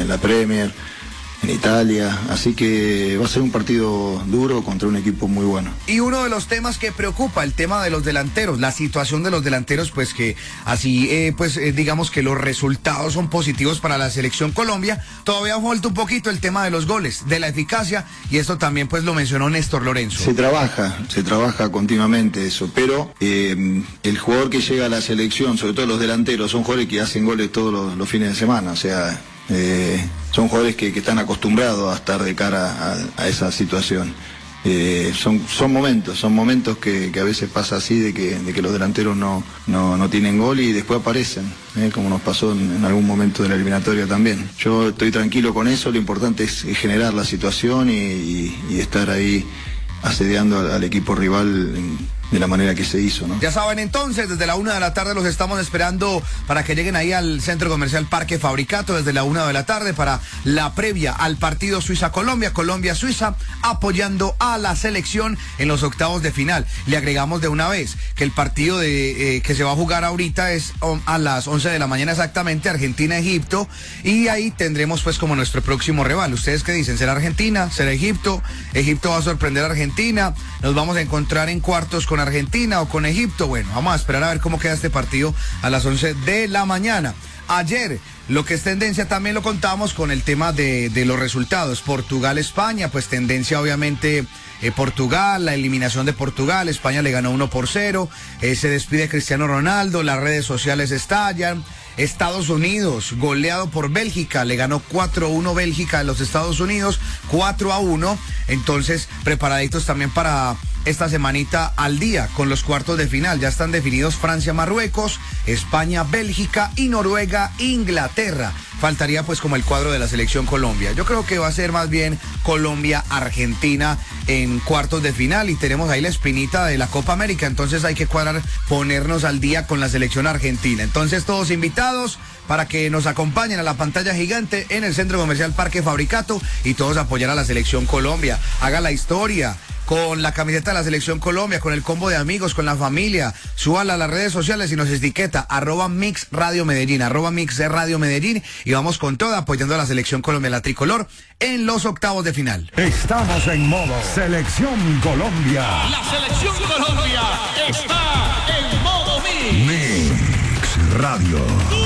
en la Premier, en Italia, así que va a ser un partido duro contra un equipo muy bueno. Y uno de los temas que preocupa, el tema de los delanteros, la situación de los delanteros, pues que así, digamos que los resultados son positivos para la selección Colombia. Todavía falta un poquito el tema de los goles, de la eficacia, y esto también pues lo mencionó Néstor Lorenzo. Se trabaja continuamente eso, pero el jugador que llega a la selección, sobre todo los delanteros, son jugadores que hacen goles todos los fines de semana, o sea... son jugadores que están acostumbrados a estar de cara a esa situación. Son momentos que a veces pasa así de que los delanteros no tienen gol y después aparecen, como nos pasó en algún momento de la eliminatoria también. Yo estoy tranquilo con eso, lo importante es generar la situación y estar ahí asediando al equipo rival de la manera que se hizo, ¿no? Ya saben, entonces, desde la 1 de la tarde los estamos esperando para que lleguen ahí al Centro Comercial Parque Fabricato desde la 1 de la tarde para la previa al partido Suiza-Colombia, Colombia-Suiza, apoyando a la selección en los octavos de final. Le agregamos de una vez que el partido que se va a jugar ahorita es a las 11 de la mañana exactamente, Argentina-Egipto, y ahí tendremos pues como nuestro próximo rival. ¿Ustedes qué dicen? ¿Será Argentina? ¿Será Egipto? ¿Egipto va a sorprender a Argentina? ¿Nos vamos a encontrar en cuartos con Argentina o con Egipto? Bueno, vamos a esperar a ver cómo queda este partido a las 11 de la mañana. Ayer, lo que es tendencia también lo contamos con el tema de los resultados. Portugal-España, pues tendencia obviamente Portugal, la eliminación de Portugal. España le ganó 1-0. Se despide Cristiano Ronaldo, las redes sociales estallan. Estados Unidos, goleado por Bélgica, le ganó 4-1 Bélgica a los Estados Unidos, 4-1. Entonces, preparaditos también para esta semanita al día con los cuartos de final. Ya están definidos Francia-Marruecos, España-Bélgica y Noruega-Inglaterra. Faltaría pues como el cuadro de la selección Colombia. Yo creo que va a ser más bien Colombia-Argentina en cuartos de final y tenemos ahí la espinita de la Copa América. Entonces hay que ponernos al día con la selección argentina. Entonces todos invitados para que nos acompañen a la pantalla gigante en el Centro Comercial Parque Fabricato y todos apoyar a la selección Colombia. Haga la historia con la camiseta de la selección Colombia, con el combo de amigos, con la familia. Súbala a las redes sociales y nos etiqueta @MixRadioMedellín, @MixRadioMedellín, y vamos con toda apoyando a la selección Colombia, la tricolor, en los octavos de final. Estamos en modo Selección Colombia. La selección Colombia está en modo Mix. Mix Radio.